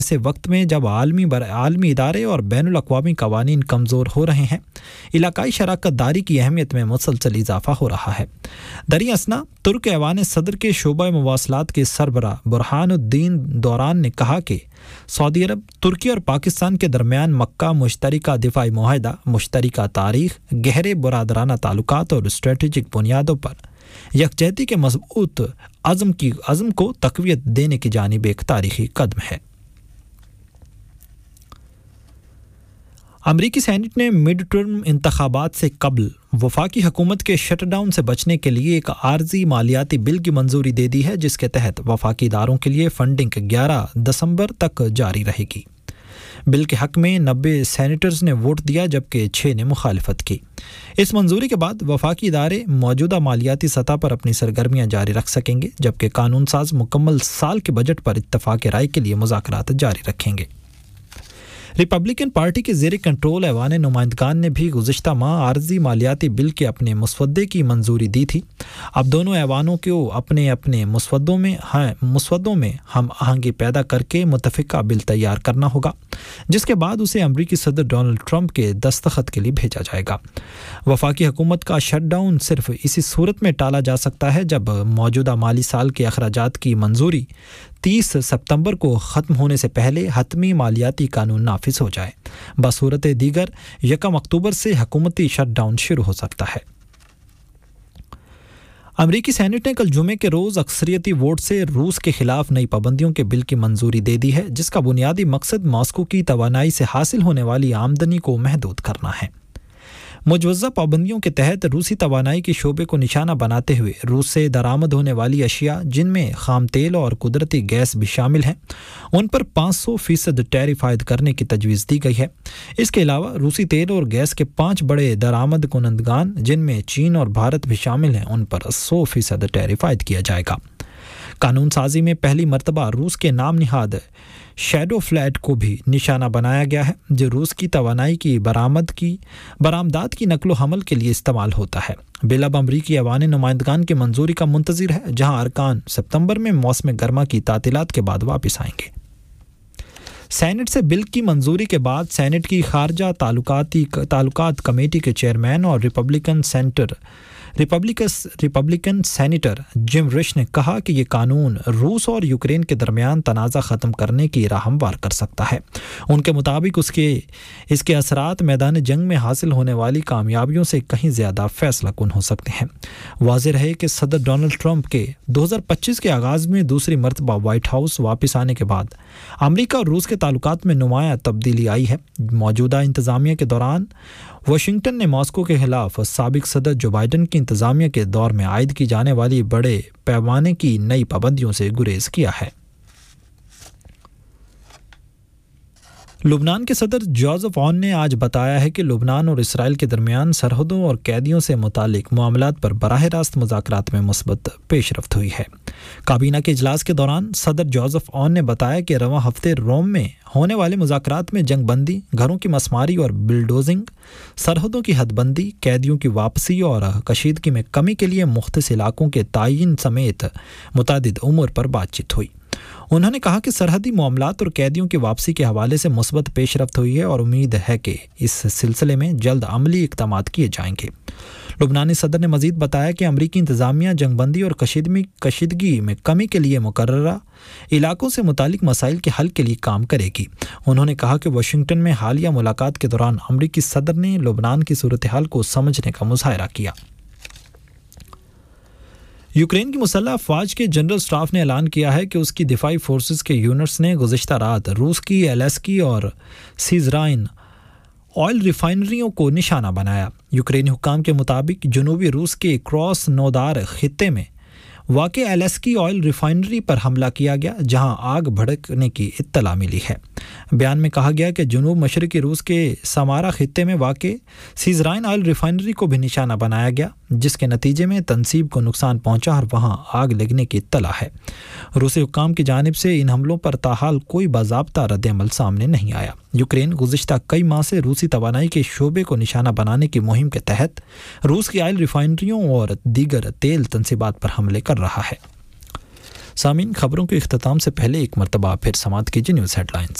ऐसे वक्त में जब आलमी इदारे और बैन अल-अक़वामी क़वानीन कमज़ोर हो रहे हैं, इलाकाई शराकत दारी की अहमियत में मुसलसल इजाफा हो रहा है। दरिया असना तुर्क ऐवान सदर के शोबा मवासलात के सरबराह बुरहानुद्दीन दौरान ने कहा कि सऊदी अरब, तुर्की और पाकिस्तान के दरमियान मक्का मुश्तरका दिफाई मुआहदा, मुश्तरका तारीख, गहरे बरादराना ताल्लुकात और स्ट्रेटेजिक बुनियादों पर यकजहती के मजबूत अज़्म को तक़वियत देने की जानिब एक तारीखी कदम है। अमरीकी सेनेट ने मिड टर्म इंतखाबात से कबल वफाकी हुकूमत के शटडाउन से बचने के लिए एक आर्जी मालियाती बिल की मंजूरी दे दी है, जिसके तहत वफाकी इदारों के लिए फंडिंग 11 दिसंबर तक जारी रहेगी। बिल के हक में 90 सेनेटर्स ने वोट दिया जबकि 6 ने मुखालिफत की। इस मंजूरी के बाद वफाकी इदारे मौजूदा मालियाती सतह पर अपनी सरगर्मियां जारी रख सकेंगे, जबकि कानून साज मुकम्मल साल के बजट पर इत्तफाक राय के लिए मुज़ाकरात जारी रखेंगे। रिपब्लिकन पार्टी के ज़ेर कंट्रोल ऐवान नुमाइंदगान ने भी गुज़िश्ता माह आर्जी मालियाती बिल के अपने मसवदे की मंजूरी दी थी। अब दोनों ऐवानों को अपने अपने मसवदों में हम आहंगी पैदा करके मुतफ़िका बिल तैयार करना होगा, जिसके बाद उसे अमरीकी सदर डोनाल्ड ट्रंप के दस्तखत के लिए भेजा जाएगा। वफाकी हुकूमत का शटडाउन सिर्फ इसी सूरत में टाला जा सकता है जब मौजूदा माली साल के अखराजात की मंजूरी 30 सितंबर को ख़त्म होने से पहले हतमी मालियाती कानून नाफिज हो जाए। बसूरत दीगर 1 अक्टूबर से हुकूमती शटडाउन शुरू हो सकता है। अमरीकी सेनेट ने कल जुमे के रोज़ अक्सरियती वोट से रूस के खिलाफ नई पाबंदियों के बिल की मंजूरी दे दी है, जिसका बुनियादी मकसद मॉस्को की तवानाई से हासिल होने वाली आमदनी को महदूद करना है। मुजवज़्ज़ा पाबंदियों के तहत रूसी तवानाई के शोबे को निशाना बनाते हुए रूस से दरामद होने वाली अशिया, जिनमें खाम तेल और कुदरती गैस भी शामिल हैं, उन पर 500% टैरिफ आयद करने की तजवीज़ दी गई है। इसके अलावा रूसी तेल और गैस के 5 बड़े दरामद कुनंदगान, जिनमें चीन और भारत भी शामिल हैं, उन पर 100% टैरिफ आयद किया जाएगा। कानून साजी में पहली मरतबा रूस के नाम निहाद शैडो फ्लैट को भी निशाना बनाया गया है, जो रूस की तवानाई की बरामदात की नकलो हमल के लिए इस्तेमाल होता है। बिल अब अमरीकी ऐवान नुमाइंदगान की मंजूरी का मुंतज़िर है, जहां अरकान सितंबर में मौसम गर्मा की तातीलात के बाद वापस आएंगे। सेनेट से बिल की मंजूरी के बाद सेनेट की खारजा ताल्लुकात कमेटी के चेयरमैन और रिपब्लिकन सेनेटर जिम रिश ने कहा कि ये कानून रूस और यूक्रेन के दरमियान तनाज़ा ख़त्म करने की राह हमवार कर सकता है। उनके मुताबिक इसके असरात मैदान जंग में हासिल होने वाली कामयाबियों से कहीं ज़्यादा फैसला कुन हो सकते हैं। वाज़ेह है कि सदर डोनाल्ड ट्रंप के 2025 के आगाज़ में दूसरी मरतबा वाइट हाउस वापस आने के बाद अमरीका और रूस के ताल्लुकात में नुमायां तब्दीली आई है। मौजूदा इंतज़ामिया के दौरान वाशिंगटन ने मॉस्को के खिलाफ साबिक सदर जो बाइडन की इंतज़ामिया के दौर में आयद की जाने वाली बड़े पैमाने की नई पाबंदियों से गुरेज किया है। लुबनान के सदर जोसेफ ऑन ने आज बताया है कि लुबनान और इसराइल के दरमियान सरहदों और कैदियों से मुतालिक मामलात पर बराह रास्त मुज़ाकरात में मुस्बत पेशरफ्त हुई है। काबीना के इजलास के दौरान सदर जोसेफ ऑन ने बताया कि रवां हफ्ते रोम में होने वाले मुज़ाकरात में जंग बंदी, घरों की मसमारी और बिल्डोजिंग, सरहदों की हदबंदी, कैदियों की वापसी और कशीदगी में कमी के लिए मुख्तलिफ इलाकों के तायीन समेत मुतादिद उमूर पर बातचीत हुई। उन्होंने कहा कि सरहदी मामलात और कैदियों की वापसी के हवाले से मुस्बत पेशरफ्त हुई है और उम्मीद है कि इस सिलसिले में जल्द अमली इक़दामात किए जाएंगे। लुबनानी सदर ने मज़ीद बताया कि अमरीकी इंतज़ामिया जंगबंदी और कशीदगी में कमी के लिए मुकर्ररा इलाकों से मुतालिक मसाइल के हल के लिए काम करेगी। उन्होंने कहा कि वाशिंगटन में हालिया मुलाकात के दौरान अमरीकी सदर ने लुबनान की सूरत हाल को समझने का मुज़ाहरा किया। यूक्रेन की मुसल्लह अफ़वाज के जनरल स्टाफ ने ऐलान किया है कि उसकी दिफाई फोर्सेस के यूनिट्स ने गुज़िश्ता रात रूस की एलेस्की और सीज़राइन ऑयल रिफाइनरियों को निशाना बनाया। यूक्रेनी हुक्काम के मुताबिक जनूबी रूस के क्रॉस नोदार खित्ते में वाक़े एलेस्की ऑयल रिफाइनरी पर हमला किया गया, जहां आग भड़कने की इत्तला मिली है। बयान में कहा गया कि जनूब मशरक़ी रूस के समारा खित्ते में वाक़े सीज़राइन ऑयल रिफाइनरी को भी निशाना बनाया गया, जिसके नतीजे में तंसीब को नुकसान पहुंचा और वहां आग लगने की इत्तला है। रूसी हुक्काम की जानिब से इन हमलों पर ताहाल कोई बाज़ाब्ता रद्द-ए-अमल सामने नहीं आया। यूक्रेन गुज़िश्ता कई माह से रूसी तवानाई के शोबे को निशाना बनाने की मुहिम के तहत रूस की ऑयल रिफाइनरियों और दीगर तेल तंसीबात पर हमले कर रहा है। سامعین، خبروں کے اختتام سے پہلے ایک مرتبہ پھر سماعت کیجیے نیوز ہیڈ لائنز۔